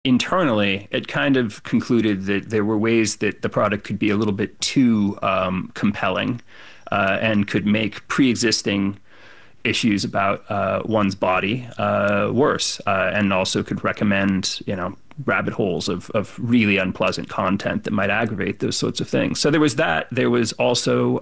internally, it kind of concluded that there were ways that the product could be a little bit too compelling and could make pre-existing issues about one's body worse, and also could recommend, rabbit holes of really unpleasant content that might aggravate those sorts of things. So there was that. There was also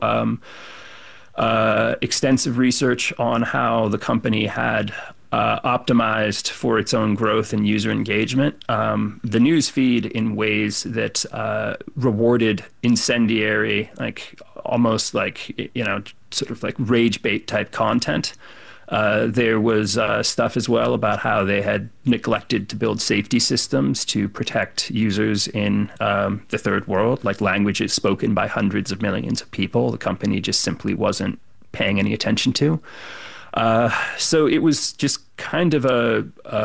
extensive research on how the company had optimized for its own growth and user engagement. The news feed in ways that rewarded incendiary, like almost like, sort of like rage bait type content. There was stuff as well about how they had neglected to build safety systems to protect users in the third world, like languages spoken by hundreds of millions of people. The company just simply wasn't paying any attention to. So it was just kind of a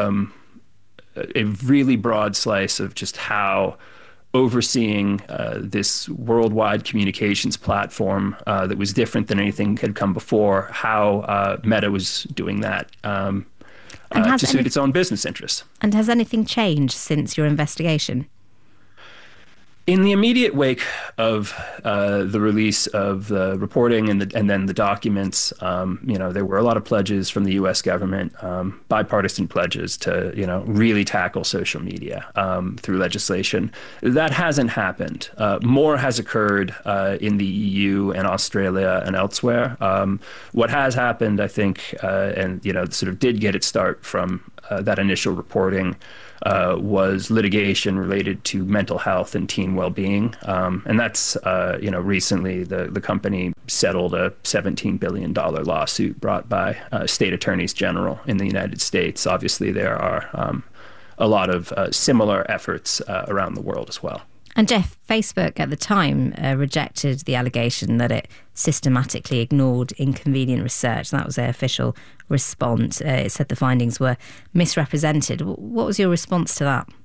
really broad slice of just how overseeing this worldwide communications platform that was different than anything had come before, how Meta was doing that to suit its own business interests. And has anything changed since your investigation? In the immediate wake of the release of the reporting and then the documents, there were a lot of pledges from the U.S. government, bipartisan pledges to, really tackle social media through legislation. That hasn't happened. More has occurred in the EU and Australia and elsewhere. What has happened, I think, sort of did get its start from that initial reporting, was litigation related to mental health and teen well-being. And that's, recently the company settled a $17 billion lawsuit brought by state attorneys general in the United States. Obviously, there are a lot of similar efforts around the world as well. And Jeff, Facebook at the time rejected the allegation that it systematically ignored inconvenient research. That was their official response. It said the findings were misrepresented. What was your response to that?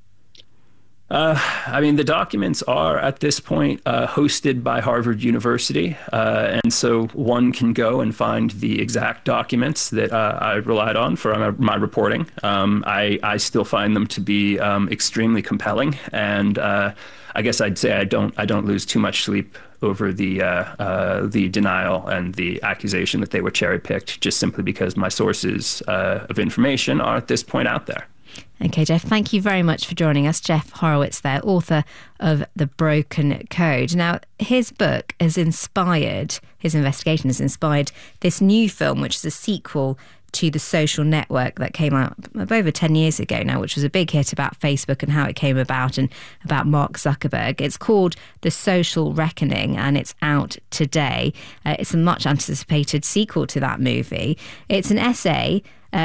The documents are at this point hosted by Harvard University. And so one can go and find the exact documents that I relied on for my reporting. I still find them to be extremely compelling. And I guess I'd say I don't lose too much sleep over the denial and the accusation that they were cherry-picked, just simply because my sources of information are at this point out there. Okay, Jeff, thank you very much for joining us. Jeff Horowitz there, author of The Broken Code. Now, his book has inspired, his investigation has inspired this new film, which is a sequel to The Social Network that came out over 10 years ago now, which was a big hit about Facebook and how it came about and about Mark Zuckerberg. It's called The Social Reckoning and it's out today. It's a much anticipated sequel to that movie. It's an essay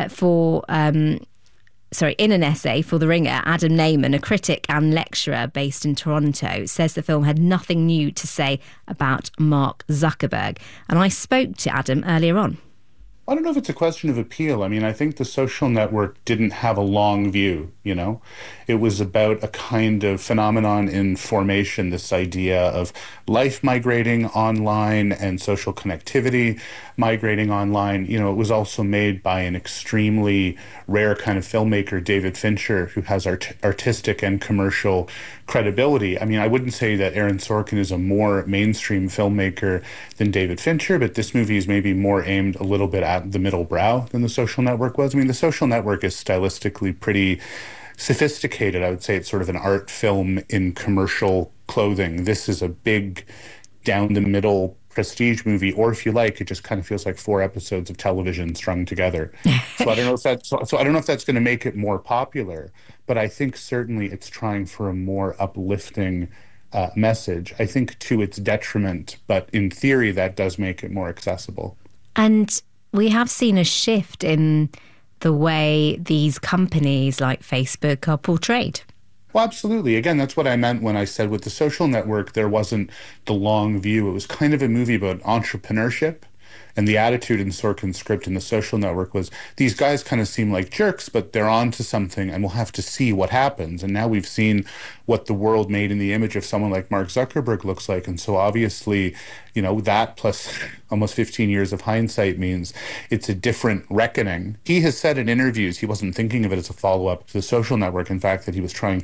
in an essay for The Ringer, Adam Nayman, a critic and lecturer based in Toronto, says the film had nothing new to say about Mark Zuckerberg. And I spoke to Adam earlier on. I don't know if it's a question of appeal. I think The Social Network didn't have a long view, It was about a kind of phenomenon in formation, this idea of life migrating online and social connectivity migrating online. It was also made by an extremely rare kind of filmmaker, David Fincher, who has artistic and commercial credibility. I wouldn't say that Aaron Sorkin is a more mainstream filmmaker than David Fincher, but this movie is maybe more aimed a little bit at the middle brow than The Social Network was. The Social Network is stylistically pretty sophisticated. I would say it's sort of an art film in commercial clothing. This is a big, down-the-middle prestige movie, or if you like, it just kind of feels like 4 episodes of television strung together. So I don't know if that's going to make it more popular, but I think certainly it's trying for a more uplifting message. I think to its detriment, but in theory that does make it more accessible. And we have seen a shift in the way these companies like Facebook are portrayed. Well, absolutely. Again, that's what I meant when I said with The Social Network, there wasn't the long view. It was kind of a movie about entrepreneurship And the attitude in Sorkin's script in The Social Network was, these guys kind of seem like jerks, but they're on to something, and we'll have to see what happens. And now we've seen what the world made in the image of someone like Mark Zuckerberg looks like. And so obviously, you know, that plus almost 15 years of hindsight means it's a different reckoning. He has said in interviews he wasn't thinking of it as a follow-up to The Social Network. In fact, that he was trying